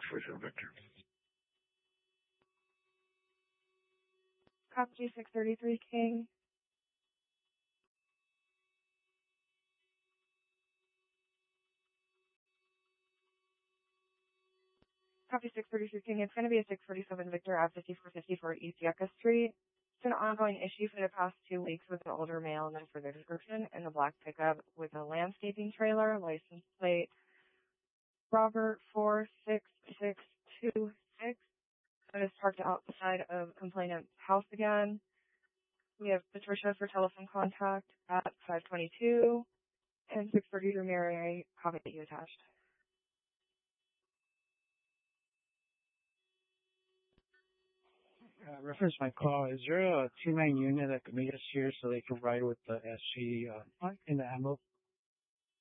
647 Victor. Copy 633 King. Copy 633 King. It's going to be a 647 Victor at 5454 East Yucca Street. It's an ongoing issue for the past 2 weeks with an older male, and then further description in the black pickup with a landscaping trailer, license plate Robert 46626. That is parked outside of complainant's house again. We have Patricia for telephone contact at 522 and 633 Mary. Copy that you attached. Reference my call. Is there a 2-man unit that could meet us here so they can ride with the SG in the ammo?